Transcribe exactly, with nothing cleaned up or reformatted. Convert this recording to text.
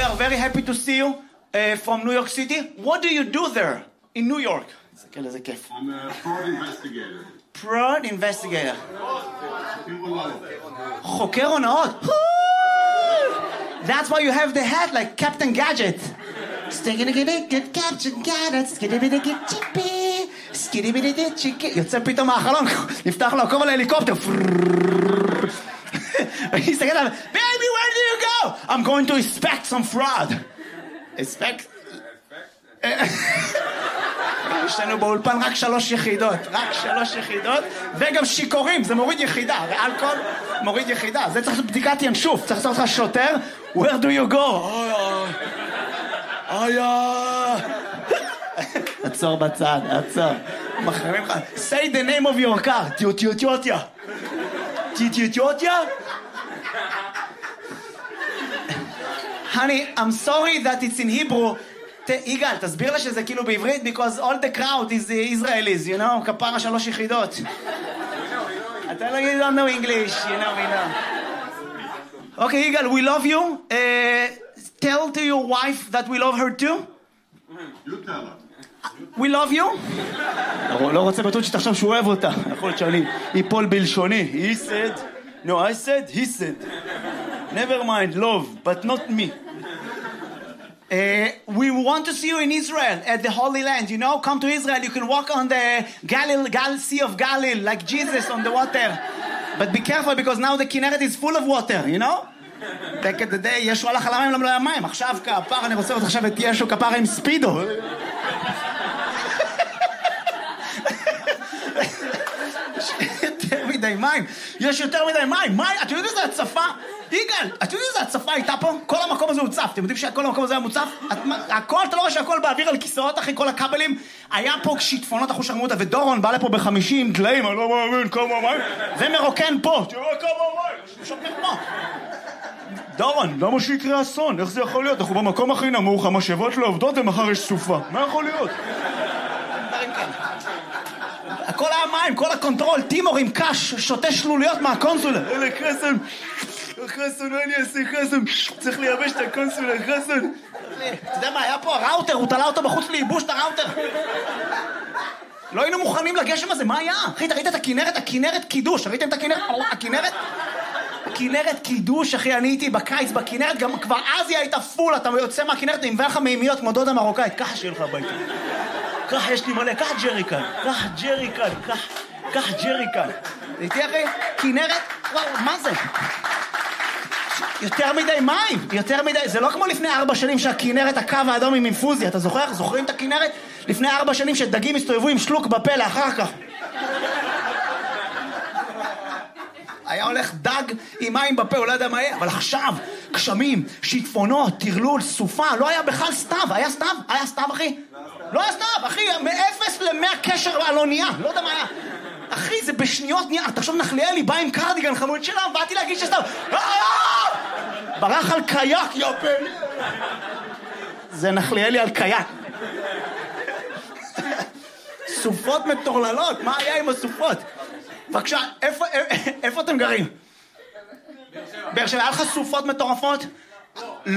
are very happy to see you uh, from New York City. What do you do there in New York? I'm a fraud investigator. Fraud investigator. חוקר הונאות. That's why you have the hat like Captain Gadget. יוצא פתאום מהחלון, נפתח לו עקוב על ההליקופטר. ויסתכל עליו, baby, where do you go? I'm going to inspect some fraud. inspect? יש לנו באולפן רק שלוש יחידות, רק שלוש יחידות, וגם שיקורים, זה מוריד יחידה, ואלכוהול מוריד יחידה. זה צריך לעשות בדיקת ינשוף, צריך לעשות לך שוטר, where do you go? איה, עצור בצד, עצור. מחרימים לך, say the name of your car, טיוטיוטיוטיה. טיוטיוטיוטיה? Honey, I'm sorry that it's in Hebrew. יגאל, תסביר לה שזה כאילו בעברית, because all the crowd is Israelis, you know, כפרה שלוש יחידות. אתה לא you don't know English, you know, we know. Okay, יגאל, we love you. Uh, tell to your wife that we love her too. You tell her. We love you. לא רוצה בטוח שתחשוב שהוא אוהב אותה. יכול להיות שאני ייפול בלשוני. He said, no, I said, he said. Never mind, love, but not me. Uh, we want to see you in Israel at the Holy Land. You know, come to Israel. You can walk on the Galilee, Gal Sea of Galilee like Jesus on the water. But be careful because now the Kinneret is full of water. You know. Back in the day, ישו הלך על המים למלא המים. עכשיו כפר, אני רוצה עכשיו את ישו כפר עם ספידו. יותר מדי מים. יש יותר מדי מים. מים, אתם יודעים איזה הצפה? יגאל, אתם יודעים איזה הצפה הייתה פה? כל המקום הזה הוצף. אתם יודעים שכל המקום הזה היה מוצף? הכל, אתה לא רואה שהכל באוויר על כיסאות אחרי כל הכבלים? היה פה שיטפונות אחוז שרמותה, ודורון בא לפה בחמישים דליים, אני לא מאמין, כמה מים. ומרוקן פה. תראו כמה מים. שוקר פה. דורון, למה שיקרה אסון? איך זה יכול להיות? אנחנו במקום הכי נמוך, המשאבות לא עובדות ומחר יש סופה. מה יכול להיות? הכל היה מים, כל הקונטרול, טימור עם קש, שותה שלוליות מהקונסולה. אלה חסן, חסן, מה אני אעשה חסן? צריך לייבש את הקונסולה, חסן. אתה יודע מה, היה פה הראוטר, הוא תלה אותו בחוץ לייבוש את הראוטר. לא היינו מוכנים לגשם הזה, מה היה? אחי, אתה ראית את הכינרת? הכינרת קידוש, ראיתם את הכינרת? הכינרת? הכינרת קידוש, אחי, אני הייתי בקיץ בכינרת, גם כבר אז היא הייתה פול, אתה יוצא מהכינרת עם ואלך מימיות כמו דודה מרוקאית, ככה שיהיה לך הביתה. קח, יש לי מלא, קח ג'ריקן, קח ג'ריקן, קח, קח ג'ריקן. ראיתי אחי? כינרת? וואו, מה זה? יותר מדי מים, יותר מדי, זה לא כמו לפני ארבע שנים שהכינרת, הקו האדום עם אינפוזיה, אתה זוכר? זוכרים את הכינרת? לפני ארבע שנים שדגים הסתובבו עם שלוק בפה לאחר כך. היה הולך דג עם מים בפה, הוא לא יודע מה יהיה, אבל עכשיו, גשמים, שיטפונות, טרלול, סופה, לא היה בכלל סתיו, היה סתיו? היה סתיו, אחי? לא היה סתיו, אחי, מאפס למאה קשר על אונייה, לא יודע מה היה. אחי, זה בשניות נהיה, תחשוב, נחליאלי בא עם קרדיגן חמוד שלה, באתי להגיד שסתיו, ברח על קייק, יופן. זה נחליאלי על קייק. סופות מטורללות, מה היה עם הסופות? בבקשה, איפה, איפה אתם גרים? באר שבע, היה לך סופות מטורפות?